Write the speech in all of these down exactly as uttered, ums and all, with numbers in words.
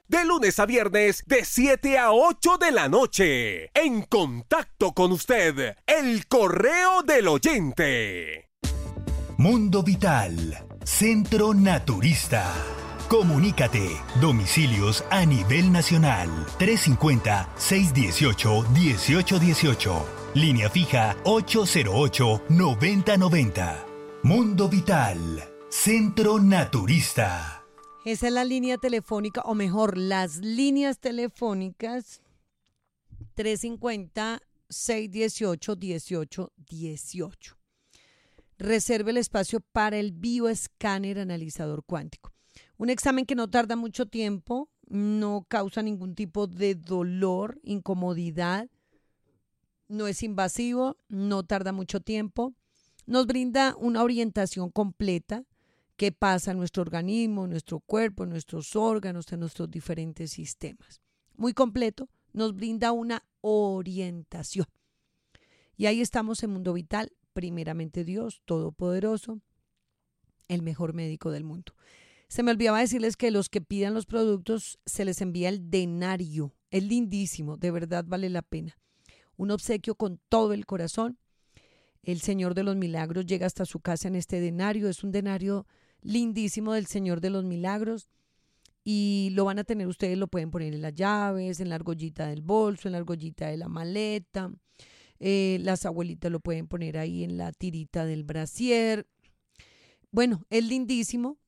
de lunes a viernes de siete a ocho de la noche. En contacto con usted, el correo del oyente. Mundo Vital, Centro Naturista. Comunícate. Domicilios a nivel nacional. tres cinco cero, seis uno ocho, uno ocho uno ocho. Línea fija ocho cero ocho, nueve cero nueve cero. Mundo Vital, Centro Naturista. Esa es la línea telefónica, o mejor, las líneas telefónicas tres cinco cero, seis uno ocho, uno ocho uno ocho. Reserve el espacio para el bioescáner analizador cuántico. Un examen que no tarda mucho tiempo, no causa ningún tipo de dolor, incomodidad, no es invasivo, no tarda mucho tiempo, nos brinda una orientación completa qué pasa en nuestro organismo, en nuestro cuerpo, en nuestros órganos, en nuestros diferentes sistemas. Muy completo, nos brinda una orientación. Y ahí estamos en Mundo Vital, primeramente Dios, Todopoderoso, el mejor médico del mundo. Se me olvidaba decirles que los que pidan los productos se les envía el denario. Es lindísimo, de verdad vale la pena. Un obsequio con todo el corazón. El Señor de los Milagros llega hasta su casa en este denario. Es un denario lindísimo del Señor de los Milagros. Y lo van a tener ustedes, lo pueden poner en las llaves, en la argollita del bolso, en la argollita de la maleta. Eh, las abuelitas lo pueden poner ahí en la tirita del brasier. Bueno, es lindísimo.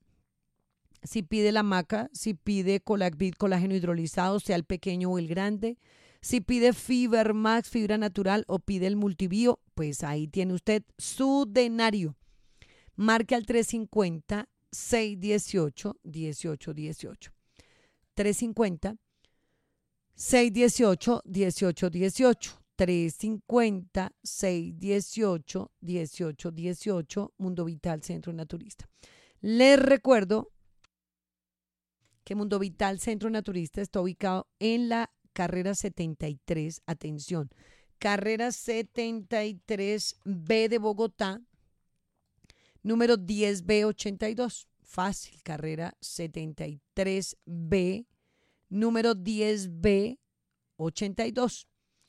Si pide la maca, si pide Colacbit, colágeno hidrolizado, sea el pequeño o el grande, si pide Fiber Max, fibra natural, o pide el multibio, pues ahí tiene usted su denario. Marque al tres cinco cero, seis uno ocho, uno ocho uno ocho. tres cinco cero, seis uno ocho, uno ocho uno ocho. tres cinco cero, seis uno ocho, uno ocho uno ocho. Mundo Vital, Centro Naturista. Les recuerdo que Mundo Vital Centro Naturista está ubicado en la carrera setenta y tres, atención, carrera setenta y tres B de Bogotá, número diez B ochenta y dos, fácil, carrera setenta y tres B, número diez B ochenta y dos.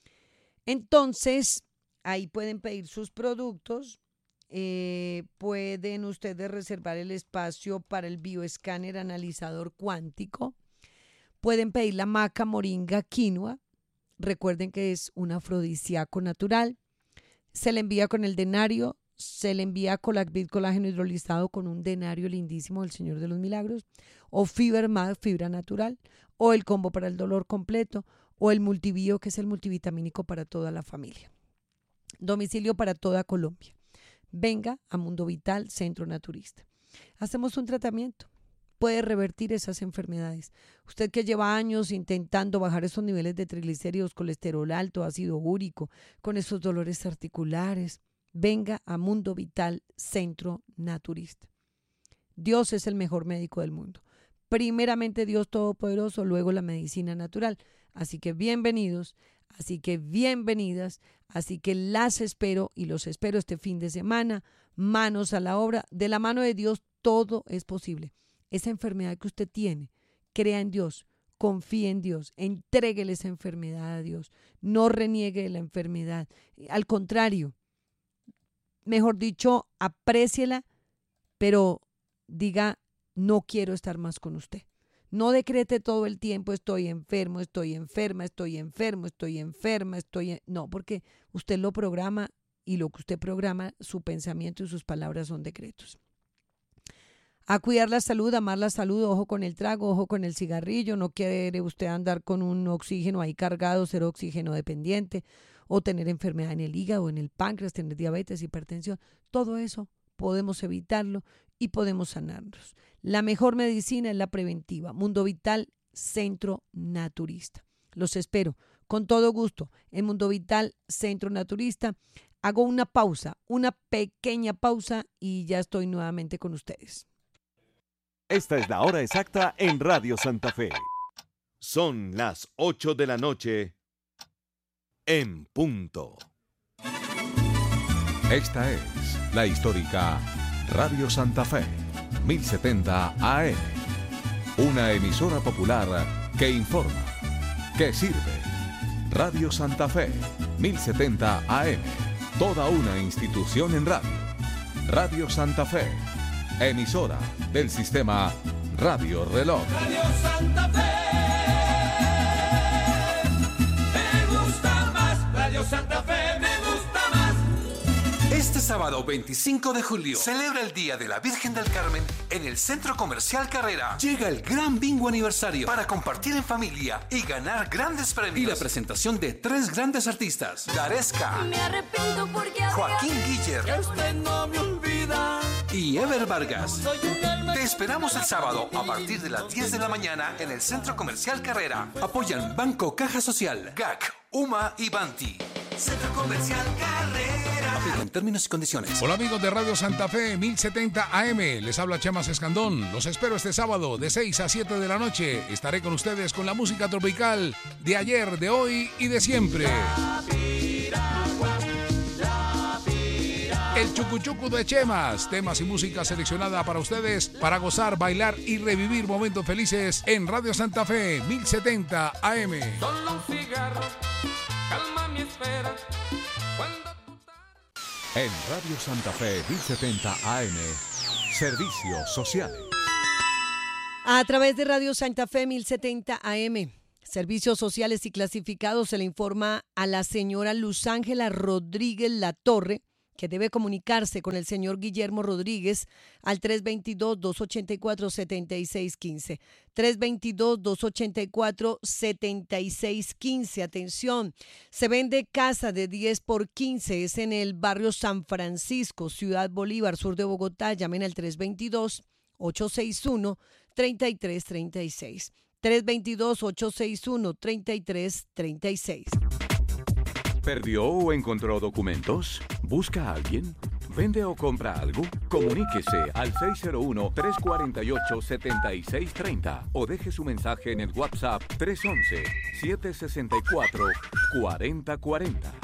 Entonces, ahí pueden pedir sus productos. Eh, pueden ustedes reservar el espacio para el bioescáner analizador cuántico. Pueden pedir la maca moringa quinoa. Recuerden que es un afrodisíaco natural. Se le envía con el denario. Se le envía Colacbit, colágeno hidrolizado, con un denario lindísimo del Señor de los Milagros. O Fiber Max, fibra natural. O el combo para el dolor completo. O el multibio, que es el multivitamínico para toda la familia. Domicilio para toda Colombia. Venga a Mundo Vital, Centro Naturista. Hacemos un tratamiento. Puede revertir esas enfermedades. Usted que lleva años intentando bajar esos niveles de triglicéridos, colesterol alto, ácido úrico, con esos dolores articulares, venga a Mundo Vital, Centro Naturista. Dios es el mejor médico del mundo. Primeramente Dios Todopoderoso, luego la medicina natural. Así que bienvenidos. Así que bienvenidas, así que las espero y los espero este fin de semana, manos a la obra. De la mano de Dios todo es posible. Esa enfermedad que usted tiene, crea en Dios, confíe en Dios, entréguele esa enfermedad a Dios, no reniegue de la enfermedad. Al contrario, mejor dicho, apréciela, pero diga, no quiero estar más con usted. No decrete todo el tiempo, estoy enfermo, estoy enferma, estoy enfermo, estoy enferma, estoy... En... No, porque usted lo programa y lo que usted programa, su pensamiento y sus palabras son decretos. A cuidar la salud, amar la salud, ojo con el trago, ojo con el cigarrillo, no quiere usted andar con un oxígeno ahí cargado, ser oxígeno dependiente, o tener enfermedad en el hígado, en el páncreas, tener diabetes, hipertensión, todo eso podemos evitarlo y podemos sanarnos. La mejor medicina es la preventiva. Mundo Vital, Centro Naturista. Los espero con todo gusto en Mundo Vital, Centro Naturista. Hago una pausa, una pequeña pausa y ya estoy nuevamente con ustedes. Esta es la hora exacta en Radio Santa Fe. Son las ocho de la noche en punto. Esta es la histórica Radio Santa Fe, mil setenta A M, una emisora popular que informa, que sirve. Radio Santa Fe, mil setenta A M. Toda una institución en radio. Radio Santa Fe, emisora del sistema Radio Reloj. Radio Santa Fe, me gusta más. Radio Santa Fe, me gusta más. Este sábado veinticinco de julio celebra el Día de la Virgen del Carmen en el Centro Comercial Carrera. Llega el gran bingo aniversario para compartir en familia y ganar grandes premios. Y la presentación de tres grandes artistas: Daresca, Me arrepiento porque Joaquín Guiller, Que usted no me olvida. y Ever Vargas. Soy un alma. Te esperamos el sábado a partir de las diez de la mañana en el Centro Comercial Carrera. Apoyan Banco Caja Social, G A C, UMA y Banti. Centro Comercial Carrera. Aplican términos y condiciones. Hola amigos de Radio Santa Fe mil setenta A M, les habla Chemas Escandón. Los espero este sábado de seis a siete de la noche. Estaré con ustedes con la música tropical de ayer, de hoy y de siempre. El chucuchucu de Chemas, temas y música seleccionada para ustedes para gozar, bailar y revivir momentos felices en Radio Santa Fe mil setenta A M. Solo un cigarro calma mi espera. Cuando tú En Radio Santa Fe mil setenta A M, servicios sociales. A través de Radio Santa Fe mil setenta A M, Servicios Sociales y Clasificados, se le informa a la señora Luz Ángela Rodríguez Latorre que debe comunicarse con el señor Guillermo Rodríguez al tres dos dos, dos ocho cuatro, siete seis uno cinco. tres dos dos, dos ocho cuatro, siete seis uno cinco. Atención, se vende casa de diez por quince, es en el barrio San Francisco, Ciudad Bolívar, sur de Bogotá. Llamen al tres dos dos, ocho seis uno, tres tres tres seis. tres dos dos, ocho seis uno, tres tres tres seis. ¿Perdió o encontró documentos? ¿Busca a alguien? ¿Vende o compra algo? Comuníquese al seis cero uno, tres cuatro ocho, siete seis tres cero o deje su mensaje en el WhatsApp tres uno uno, siete seis cuatro, cuatro cero cuatro cero.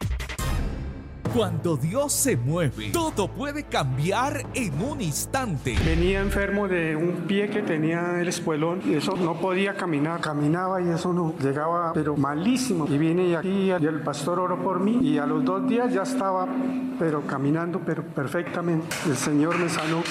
Cuando Dios se mueve, todo puede cambiar en un instante. Venía enfermo de un pie que tenía el espuelón y eso no podía caminar. Caminaba y eso no llegaba, pero malísimo. Y vine aquí y el pastor oró por mí y a los dos días ya estaba, pero caminando, pero perfectamente. El Señor me sanó.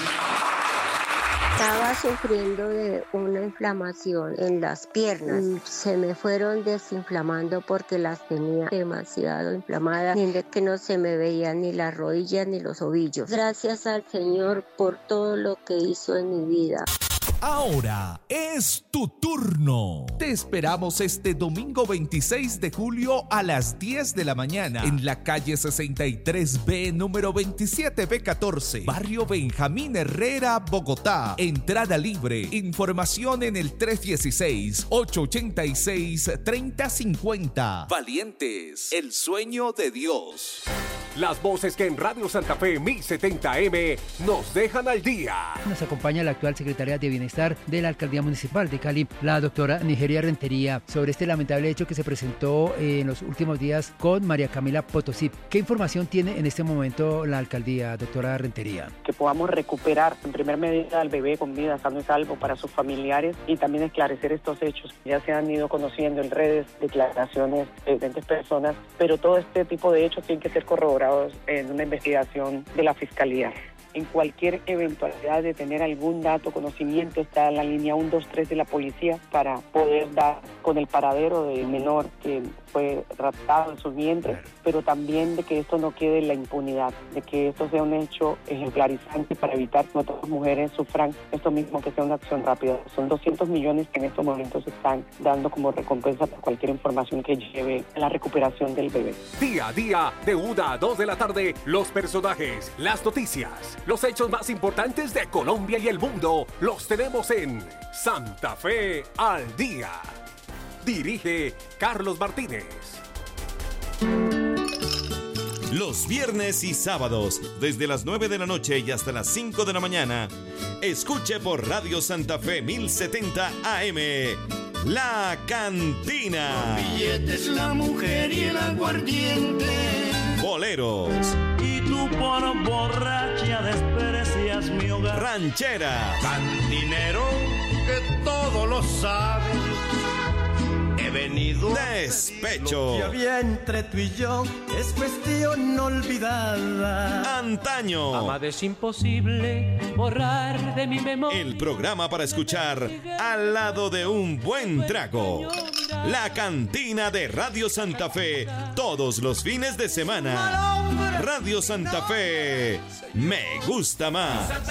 Estaba sufriendo de una inflamación en las piernas. Se me fueron desinflamando porque las tenía demasiado inflamadas, y de que no se me veían ni las rodillas ni los ovillos. Gracias al Señor por todo lo que hizo en mi vida. Ahora es tu turno. Te esperamos este domingo veintiséis de julio a las diez de la mañana en la calle sesenta y tres B, número veintisiete B catorce, barrio Benjamín Herrera, Bogotá. Entrada libre. Información en el tres uno seis, ocho ocho seis, tres cero cinco cero. Valientes, el sueño de Dios. Las voces que en Radio Santa Fe mil setenta M nos dejan al día. Nos acompaña la actual secretaria de Bienestar de la Alcaldía Municipal de Cali, la doctora Nigeria Rentería, sobre este lamentable hecho que se presentó en los últimos días con María Camila Potosí. ¿Qué información tiene en este momento la Alcaldía, doctora Rentería? Que podamos recuperar en primer medida al bebé con vida, sano y salvo para sus familiares, y también esclarecer estos hechos. Ya se han ido conociendo en redes declaraciones de diferentes personas, pero todo este tipo de hechos tienen que ser corroborados en una investigación de la Fiscalía. En cualquier eventualidad de tener algún dato, conocimiento, está en la línea uno dos tres de la policía para poder dar con el paradero del menor que fue raptado en sus vientres, pero también de que esto no quede en la impunidad, de que esto sea un hecho ejemplarizante para evitar que otras mujeres sufran esto mismo, que sea una acción rápida. Son doscientos millones que en estos momentos se están dando como recompensa por cualquier información que lleve a la recuperación del bebé. Día a día, de una a dos de la tarde, los personajes, las noticias, los hechos más importantes de Colombia y el mundo, los tenemos en Santa Fe al Día. Dirige Carlos Martínez. Los viernes y sábados, desde las nueve de la noche y hasta las cinco de la mañana, escuche por Radio Santa Fe mil setenta A M, La Cantina. Billetes, la mujer y el aguardiente. Boleros. Y tú por borracha desprecias mi hogar. Rancheras. Cantinero que todo lo sabe. Despecho. Lo que había entre tú y yo es cuestión olvidada. Antaño. Amada, es imposible borrar de mi memoria. El programa para escuchar al lado de un buen trago. La Cantina de Radio Santa Fe, todos los fines de semana. Radio Santa Fe, me gusta más.